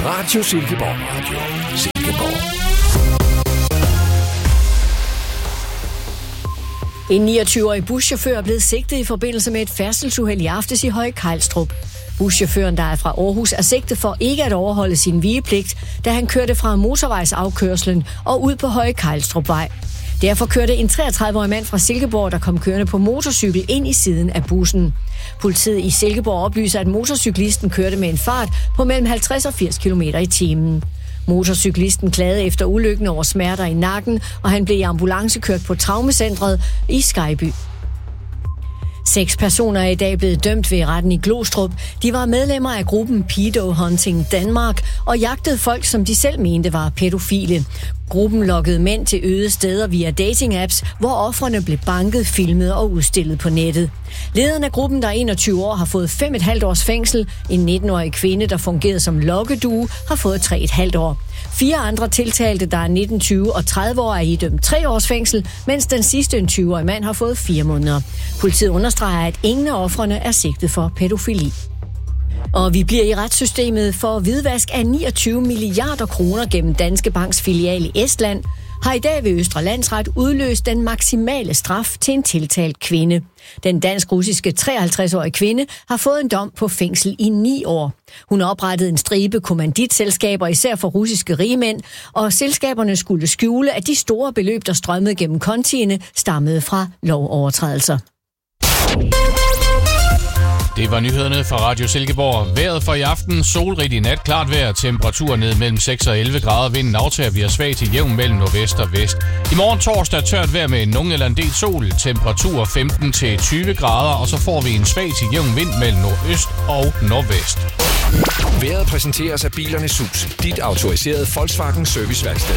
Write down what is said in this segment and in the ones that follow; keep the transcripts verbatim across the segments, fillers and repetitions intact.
Radio Silkeborg. Radio Silkeborg. En niogtyve-årig buschauffør er blevet sigtet i forbindelse med et færdselsuheld i aftes i Høje Kejlstrup. Buschaufføren, der er fra Aarhus, er sigtet for ikke at overholde sin vigepligt, da han kørte fra motorvejsafkørslen og ud på Høje Kejlstrupvej. Derfor kørte en treogtredive-årig mand fra Silkeborg, der kom kørende på motorcykel, ind i siden af bussen. Politiet i Silkeborg oplyser, at motorcyklisten kørte med en fart på mellem halvtreds og firs kilometer i timen. Motorcyklisten klagede efter ulykken over smerter i nakken, og han blev i ambulance kørt på traumecentret i Skejby. Seks personer er i dag blevet dømt ved retten i Glostrup. De var medlemmer af gruppen Pedo Hunting Danmark og jagtede folk, som de selv mente var pædofile. Gruppen lokkede mænd til øde steder via dating-apps, hvor ofrene blev banket, filmet og udstillet på nettet. Lederen af gruppen, der er enogtyve år, har fået fem et halvt års fængsel. En nitten-årig kvinde, der fungerede som lokkedue, har fået tre et halvt år. Fire andre tiltalte, der er nitten, tyve og tredive år, er idømt tre års fængsel, mens den sidste, en tyve-årig mand, har fået fire måneder. Politiet understreger, at ingen af ofrene er sigtet for pædofili. Og vi bliver i retssystemet for hvidvask af niogtyve milliarder kroner gennem Danske Banks filial i Estland, har i dag ved Østre Landsret udløst den maksimale straf til en tiltalt kvinde. Den dansk-russiske treoghalvtreds-årige kvinde har fået en dom på fængsel i ni år. Hun oprettede en stribe kommanditselskaber, især for russiske rigmænd, og selskaberne skulle skjule, at de store beløb, der strømmede gennem kontiene, stammede fra lovovertrædelser. Det var nyhederne fra Radio Silkeborg. Vejret for i aften, solrigt i nat, klart vejr, temperatur ned mellem seks og elleve grader, vinden aftager bliver svag til jævn mellem nordvest og vest. I morgen torsdag tørt vejr med nogen eller en del sol, temperatur femten til tyve grader, og så får vi en svag til jævn vind mellem nordøst og nordvest. Vejret præsenteres af Bilernes Hus, dit autoriserede Volkswagen serviceværksted.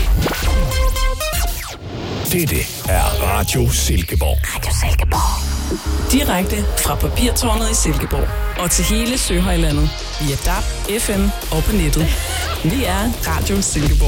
Dette er Radio Silkeborg. Radio Silkeborg. Direkte fra Papirtårnet i Silkeborg og til hele Søhøjlandet via D A B, F M og på nettet. Vi er Radio Silkeborg.